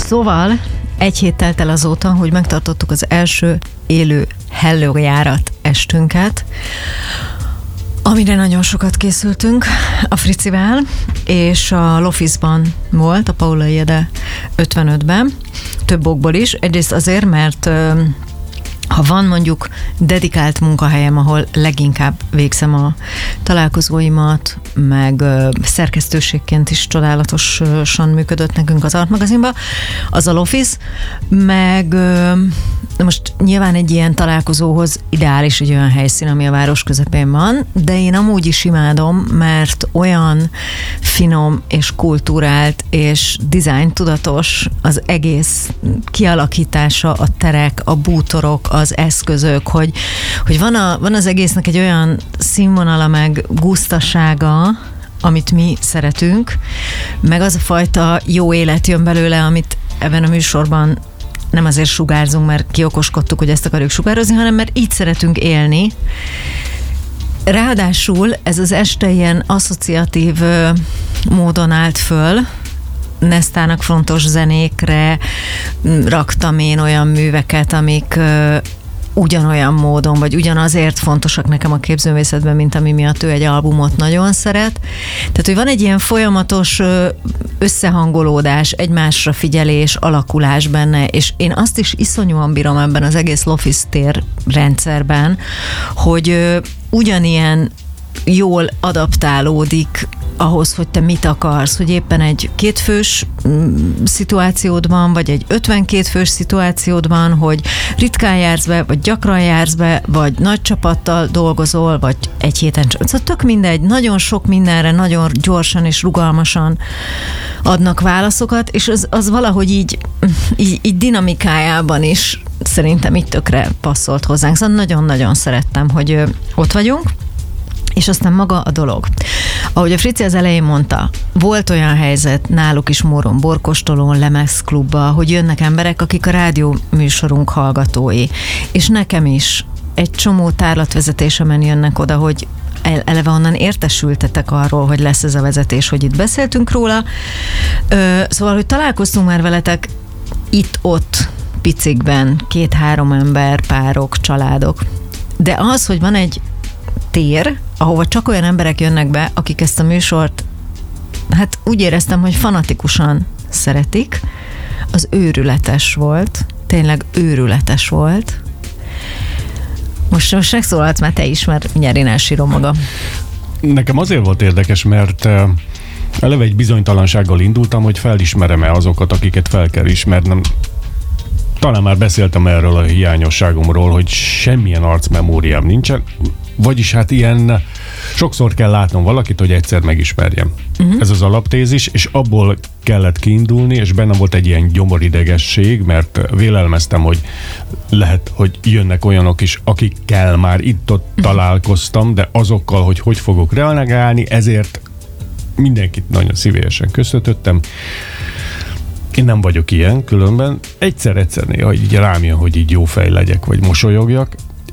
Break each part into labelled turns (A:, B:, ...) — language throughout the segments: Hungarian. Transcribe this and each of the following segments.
A: Szóval egy hét telt el azóta, hogy megtartottuk az első élő Hellójárat estünket, amire nagyon sokat készültünk a Fricivel, és a Lofizban volt, a Paula Ede 55-ben, több okból is. Egyrészt azért, mert ha van mondjuk dedikált munkahelyem, ahol leginkább végzem a találkozóimat, meg szerkesztőségként is csodálatosan működött nekünk az Art magazinban, az a Lofiz, meg most nyilván egy ilyen találkozóhoz ideális egy olyan helyszín, ami a város közepén van, de én amúgy is imádom, mert olyan finom és kultúrált és design tudatos az egész kialakítása, a terek, a bútorok, az eszközök, hogy van az egésznek egy olyan színvonala meg gusztasága, amit mi szeretünk, meg az a fajta jó élet jön belőle, amit ebben a műsorban nem azért sugárzunk, mert kiokoskodtuk, hogy ezt akarjuk sugározni, hanem mert így szeretünk élni. Ráadásul ez az este ilyen asszociatív módon állt föl, Nestának fontos zenékre raktam én olyan műveket, amik ugyanolyan módon, vagy ugyanazért fontosak nekem a képzőművészetben, mint ami miatt ő egy albumot nagyon szeret. Tehát, hogy van egy ilyen folyamatos összehangolódás, egymásra figyelés, alakulás benne, és én azt is iszonyúan bírom ebben az egész Lofiz tér rendszerben, hogy ugyanilyen jól adaptálódik ahhoz, hogy te mit akarsz, hogy éppen egy 2 fős szituációdban, vagy egy 52 fős szituációdban, hogy ritkán jársz be, vagy gyakran jársz be, vagy nagy csapattal dolgozol, vagy egy héten csak. Szóval tök mindegy, nagyon sok mindenre, nagyon gyorsan és rugalmasan adnak válaszokat, és az valahogy így dinamikájában is szerintem itt tökre passzolt hozzánk. Szóval nagyon-nagyon szerettem, hogy ott vagyunk. És aztán maga a dolog. Ahogy a Frici az elején mondta, volt olyan helyzet náluk is Móron Borkostolón, Lemezklubba, hogy jönnek emberek, akik a rádió műsorunk hallgatói. És nekem is egy csomó tárlatvezetésemen jönnek oda, hogy eleve onnan értesültetek arról, hogy lesz ez a vezetés, hogy itt beszéltünk róla. Szóval, hogy találkoztunk már veletek itt-ott picikben, 2-3 ember, párok, családok. De az, hogy van egy tér, ahova csak olyan emberek jönnek be, akik ezt a műsort, hát úgy éreztem, hogy fanatikusan szeretik, az őrületes volt, tényleg őrületes volt. Most megszólalsz már te is, mert mindjárt én elsírom magam.
B: Nekem azért volt érdekes, mert eleve egy bizonytalansággal indultam, hogy felismerem-e azokat, akiket fel kell ismernem. Talán már beszéltem erről a hiányosságomról, hogy semmilyen arcmemóriám nincsen, vagyis hát ilyen sokszor kell látnom valakit, hogy egyszer megismerjem. Ez az alaptézis, és abból kellett kiindulni, és bennem volt egy ilyen gyomoridegesség, mert vélelmeztem, hogy lehet, hogy jönnek olyanok is, akikkel már itt-ott találkoztam, de azokkal, hogy fogok reagálni, ezért mindenkit nagyon szívesen köszöntöttem. Én nem vagyok ilyen, különben egyszer néha így rám jön, hogy így jó fej legyek, vagy mosolyogjak,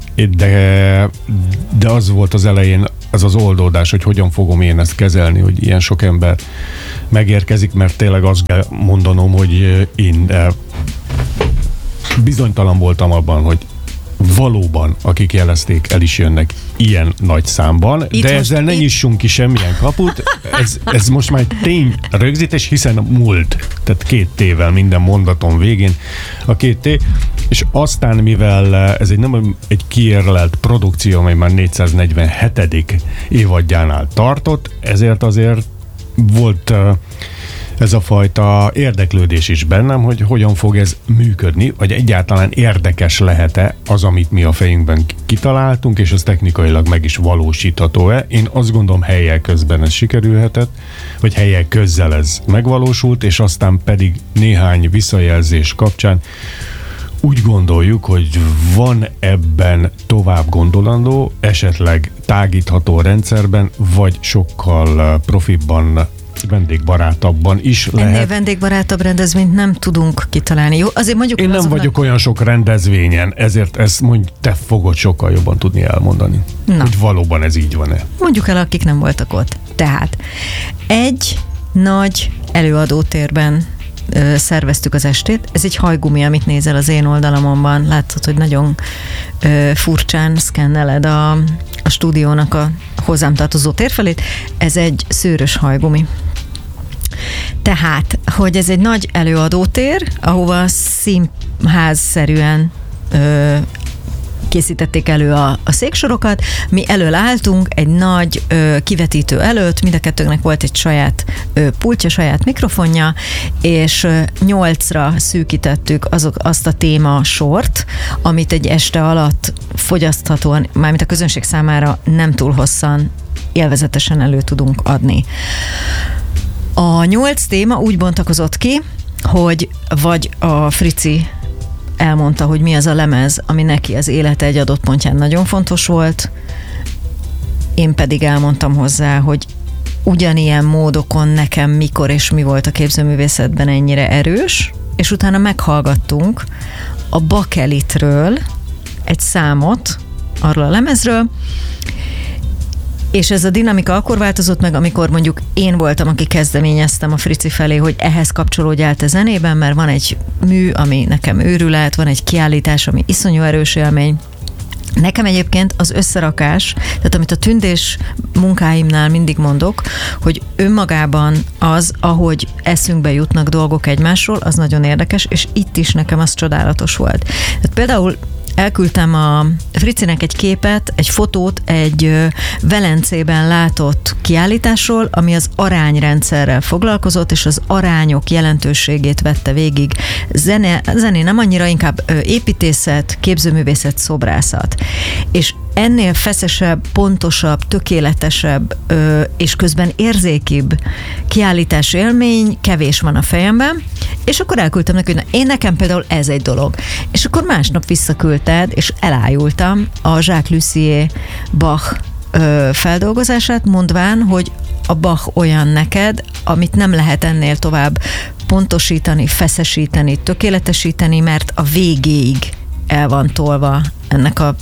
B: de az volt az elején ez az oldódás, hogy hogyan fogom én ezt kezelni, hogy ilyen sok ember megérkezik, mert tényleg azt kell mondanom, hogy én bizonytalan voltam abban, hogy valóban, akik jelezték, el is jönnek ilyen nagy számban, itt de ezzel ne nyissunk ki semmilyen kaput. Ez most már egy tény rögzítés, hiszen múlt, tehát 2 T-vel minden mondaton végén a 2 T, és aztán mivel ez nem egy kiérlelt produkció, amely már 447. évadjánál tartott, ezért azért volt ez a fajta érdeklődés is bennem, hogy hogyan fog ez működni, vagy egyáltalán érdekes lehet-e az, amit mi a fejünkben kitaláltunk, és ez technikailag meg is valósítható-e. Én azt gondolom, helyek közben ez sikerülhetett, vagy helyek közzel ez megvalósult, és aztán pedig néhány visszajelzés kapcsán úgy gondoljuk, hogy van ebben tovább gondolandó, esetleg tágítható rendszerben, vagy sokkal profibban, vendégbarátabban is lehet.
A: Ennél vendégbarátabb rendezvényt nem tudunk kitalálni. Jó, azért mondjuk
B: én nem vagyok olyan sok rendezvényen, ezért ezt mondjuk te fogod sokkal jobban tudni elmondani. Na. Hogy valóban ez így van-e.
A: Mondjuk el, akik nem voltak ott. Tehát egy nagy előadótérben szerveztük az estét. Ez egy hajgumi, amit nézel az én oldalamon. Látod, hogy nagyon furcsán szkenneled a stúdiónak a hozzám tartozó térfelét. Ez egy szőrös hajgumi. Tehát, hogy ez egy nagy előadótér, ahova színházszerűen készítették elő a széksorokat, mi elől álltunk egy nagy kivetítő előtt, mind a kettőnknek volt egy saját pultja, saját mikrofonja, és 8-ra szűkítettük azt a témasort, amit egy este alatt fogyaszthatóan, mármint a közönség számára nem túl hosszan, élvezetesen elő tudunk adni. A 8 téma úgy bontakozott ki, hogy vagy a Frici elmondta, hogy mi az a lemez, ami neki az élete egy adott pontján nagyon fontos volt, én pedig elmondtam hozzá, hogy ugyanilyen módokon nekem mikor és mi volt a képzőművészetben ennyire erős, és utána meghallgattunk a Bakelitről egy számot arról a lemezről, és ez a dinamika akkor változott meg, amikor mondjuk én voltam, aki kezdeményeztem a Frici felé, hogy ehhez kapcsolódj el te zenében, mert van egy mű, ami nekem őrület, van egy kiállítás, ami iszonyú erős élmény. Nekem egyébként az összerakás, tehát amit a tündés munkáimnál mindig mondok, hogy önmagában az, ahogy eszünkbe jutnak dolgok egymásról, az nagyon érdekes, és itt is nekem az csodálatos volt. Tehát például elküldtem a Fricinek egy képet, egy fotót egy Velencében látott kiállításról, ami az arányrendszerrel foglalkozott, és az arányok jelentőségét vette végig. Zené nem annyira, inkább építészet, képzőművészet, szobrászat. És ennél feszesebb, pontosabb, tökéletesebb és közben érzékibb kiállítás élmény kevés van a fejemben, és akkor elküldtem neki, hogy én nekem például ez egy dolog. És akkor másnap visszaküldted, és elájultam a Jacques Lussier Bach feldolgozását, mondván, hogy a Bach olyan neked, amit nem lehet ennél tovább pontosítani, feszesíteni, tökéletesíteni, mert a végéig el van tolva ennek a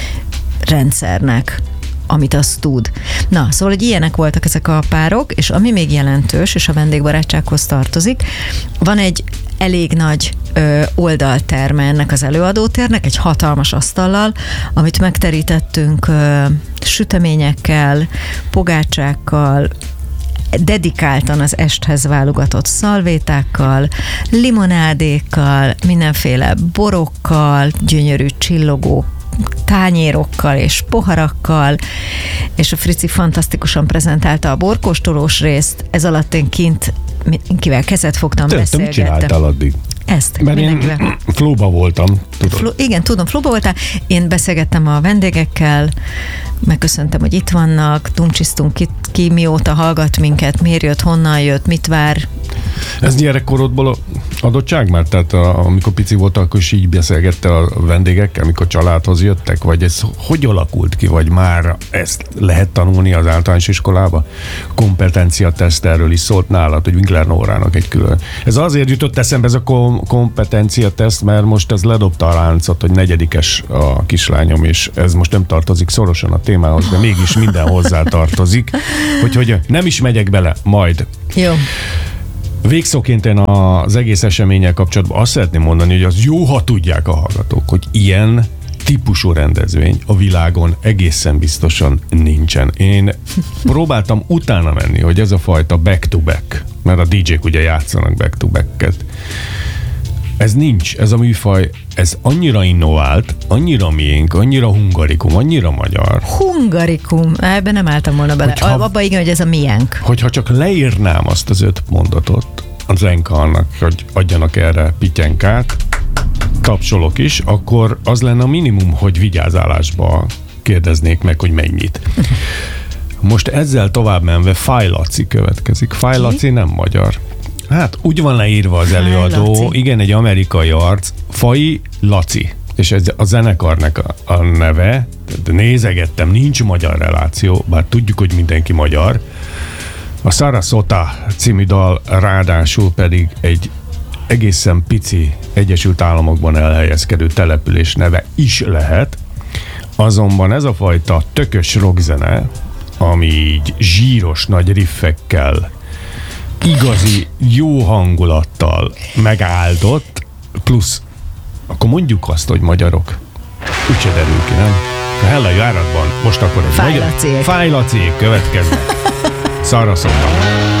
A: rendszernek, amit azt tud. Na, szóval, hogy ilyenek voltak ezek a párok, és ami még jelentős, és a vendégbarátsághoz tartozik, van egy elég nagy oldalterme ennek az előadótérnek, egy hatalmas asztallal, amit megterítettünk süteményekkel, pogácsákkal, dedikáltan az esthez válogatott szalvétákkal, limonádékkal, mindenféle borokkal, gyönyörű csillogó tányérokkal és poharakkal, és a Frici fantasztikusan prezentálta a borkóstolós részt, ez alatt én kint kivel kezet fogtam, beszélgettem.
B: Mit csináltál addig?
A: Ezt.
B: Mert én flóba voltam, tudod.
A: Igen, tudom, flóba voltál. Én beszélgettem a vendégekkel, megköszöntem, hogy itt vannak, dumcsisztunk ki mióta hallgat minket, miért jött, honnan jött, mit vár.
B: Ez gyerekkorodból adottság már? Tehát amikor pici voltak, akkor is így beszélgette a vendégekkel, amikor családhoz jöttek? Vagy ez hogy alakult ki? Vagy már ezt lehet tanulni az általános iskolába? Kompetenciateszt erről is szólt nálad, hogy Winkler Nórának egy külön. Ez azért jutott eszembe ez a kompetenciateszt, mert most ez ledobta a láncot, hogy 4. a kislányom, és ez most nem tartozik szorosan a témához, de mégis minden hozzá tartozik. Hogy nem is megyek bele, majd.
A: Jó.
B: Végszóként én az egész eseménnyel kapcsolatban azt szeretném mondani, hogy az jó, ha tudják a hallgatók, hogy ilyen típusú rendezvény a világon egészen biztosan nincsen. Én próbáltam utána menni, hogy ez a fajta back-to-back, mert a DJ-k ugye játszanak back-to-backet. Ez nincs, ez a műfaj, ez annyira innovált, annyira miénk, annyira hungarikum, annyira magyar.
A: Hungarikum? Ebben nem álltam volna bele. Abba igen, hogy ez a miénk.
B: Hogyha csak leírnám azt az 5 mondatot a zenekarnak, hogy adjanak erre pityenkát, tapsolok is, akkor az lenne a minimum, hogy vigyázálásba kérdeznék meg, hogy mennyit. Most ezzel tovább menve Fáj Laci következik. Fáj Laci nem magyar. Hát úgy van leírva az előadó,
A: Laci.
B: Igen, egy amerikai arc, Fai Laci, és ez a zenekarnak a neve, nézegettem, nincs magyar reláció, bár tudjuk, hogy mindenki magyar. A Sarasota című dal ráadásul pedig egy egészen pici Egyesült Államokban elhelyezkedő település neve is lehet, azonban ez a fajta tökös rockzene, ami így zsíros nagy riffekkel igazi jó hangulattal megáldott, plusz akkor mondjuk azt, hogy magyarok. Úgyse derül ki, nem? A hellai járatban most akkor egy
A: Fájlacék.
B: Fájlacék következnek. Szaraszóban.